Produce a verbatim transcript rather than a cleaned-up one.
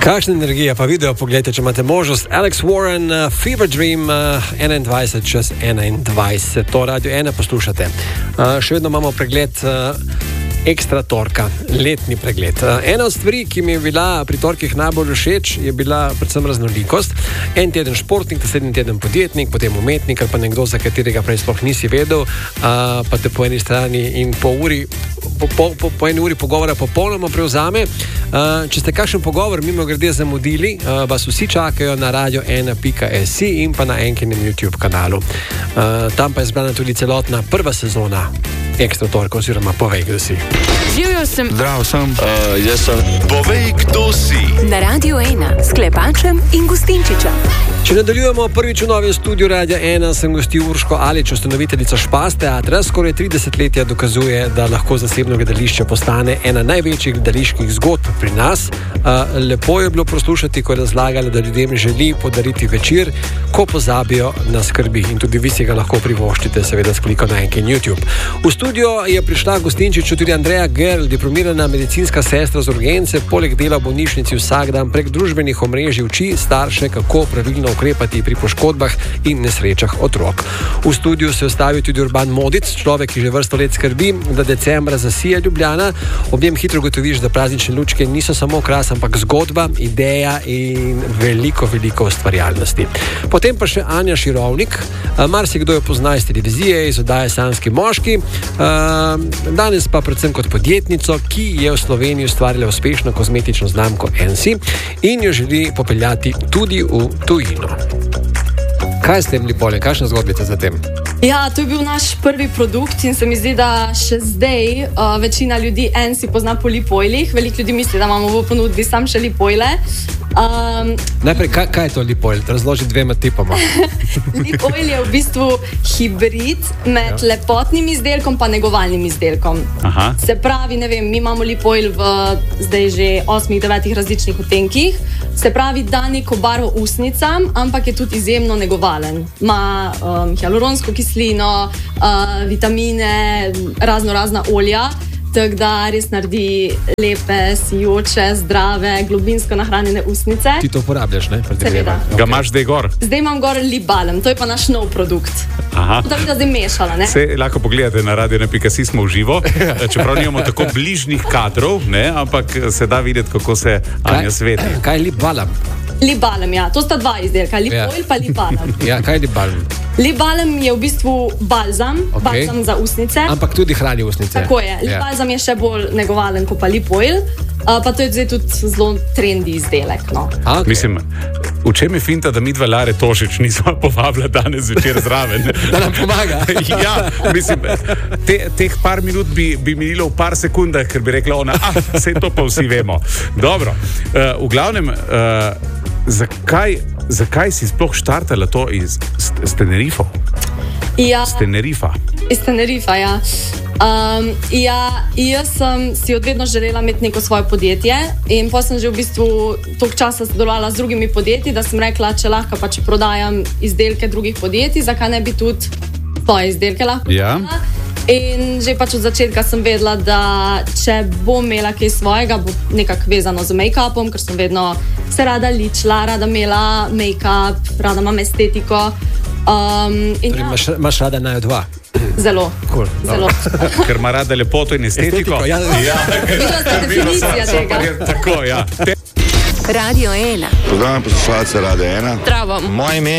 Kakšna energija, pa video pogledajte, če imate možnost. Alex Warren, uh, Fever Dream, uh, enaindvajset čez enaindvajset. To Radio ena poslušate. Uh, še vedno imamo pregled uh, Ekstra torka, letni pregled. Uh, ena od stvari, ki mi je bila pri torkih najbolj všeč, je bila predvsem raznolikost. En teden športnik, naslednji teden podjetnik, potem umetnik ali pa nekdo, za katerega prej sploh nisi vedel, uh, pa te po eni strani in po uri Po, po, po, po eni uri pogovora popolnoma prevzame. Uh, če ste kakšen pogovor mimo grede zamudili, uh, vas vsi čakajo na radio ena pika si in pa na enkinem YouTube kanalu. Uh, tam pa je zbrana tudi celotna prva sezona Ekstra torka, oziroma Povej, kdo si. Živijo sem. Zdrav sem. Uh, jaz sem. Povej, kdo si. Na Radio ena s Klepačem in Gustinčičem. Če nadaljujemo, prvič v novem studiu Radia ena sem gostil Urško Alič, ustanoviteljica Špas teatra. Skoraj tri desetletja dokazuje, da lahko zasebno gledališče postane ena največjih gledaliških zgodb pri nas. Uh, lepo je bilo poslušati, ko je razlagala, da ljudem želi podariti večer, ko pozabijo na skrbi. In tudi vi si ga lahko privoščite, seveda s klikom na enkin YouTube. V studio je prišla Gustinčiču tudi Andreja Gerl, diplomirana medicinska sestra z urgence, poleg dela v bolnišnici vsak dan prek družbenih omrežij uči starše, kako pravilno ukrepati pri poškodbah in nesrečah otrok. V studiu se je ustavil tudi Urban Modic, človek, ki že vrsto let skrbi, da decembra zasije Ljubljana. Ob njem hitro gotoviš, da praznične lučke niso samo okras, ampak zgodba, ideja in veliko, veliko ustvarjalnosti. Potem pa še Anja Širovnik. Marsikdo jo pozna iz televizije, iz oddaje Sanjski moški. Danes pa predvsem kot podjetnico, ki je v Sloveniji ustvarila uspešno kozmetično znamko Ensi in jo želi popeljati tudi v tujino. Kaj je s tem, Lipole? Kakšna zgodbica za tem? Ja, to je bil naš prvi produkt in se mi zdi, da še zdaj uh, večina ljudi Ensi pozna po Lipoilih. Veliko ljudi misli, da imamo v ponudbi sam še Lipoile. Um, Najprej, kaj, kaj je to Lipoil? Razloži dvema tipoma. Lipoil je v bistvu hibrid med ja. lepotnim izdelkom pa negovalnim izdelkom. Aha. Se pravi, ne vem, mi imamo Lipoil v zdaj že osmih, devetih različnih odtenkih. Se pravi, da neko barvo usnicam, ampak je tudi izjemno negovalen. Ma um, hialuronsko kislino, uh, vitamine, razno razna olja. Tako da res naredi lepe, sijoče, zdrave, globinsko nahranjene usnice. Ti to uporabljaš, ne? Seveda. Okay. Ga imaš zdaj gor? Zdaj imam gor Lip Balm, to je pa naš nov produkt. Aha. Da bi ga zdaj mešala, ne? Se lahko pogledate na radio ena pika si, smo v živo, čeprav nimamo tako bližnjih kadrov, ne? Ampak se da videti, kako se Anja sveti. Kaj je Lip Balm? Lip Balm, ja. To sta dva izdelka, Lipoil ja. pa Lip Balm. Ja, kaj je Lip Balm? Lip Balm je v bistvu balzam, okay. balzam za usnice. Ampak tudi hrani usnice. Tako je. Lip ja. balzam je še bolj negovalen kot pa Lipoil, uh, pa to je zdaj tudi zelo trendi izdelek. No. Okay. Mislim, v čem je finta, da mi dva Lare Tošič nismo povabila danes večer zraven? Da nam pomaga. Ja, mislim, te, teh par minut bi, bi minilo v par sekundah, ker bi rekla ona, ah, vse to pa vsi vemo. Dobro, uh, v glavnem, uh, zakaj, zakaj si sploh štartala to iz s Tenerifo? Ja. S Tenerifa. Iz Tenerifa, ja. Um, ja, jaz sem si odvedno želela imeti neko svoje podjetje in potem sem že v bistvu toliko časa sodelovala z drugimi podjetji, da sem rekla, če lahko pa če prodajam izdelke drugih podjetij, zakaj ne bi tudi svoje izdelke lahko prodajala. Ja. In že pač od začetka sem vedela, da če bom imela kaj svojega, bo nekako vezano z make-upom, ker sem vedno se rada ličila, rada imela make-up, rada imam estetiko. Um, in torej, ja. imaš, imaš rada naju dva? Zelo. Cool. Zelo. Ker ima rada lepoto in estetiko. estetiko ja, ja. Videla ste definicija tega. Tako, ja. Radio ena. Pozdravljam poslušalce Radio ena. Zdravo. Moje ime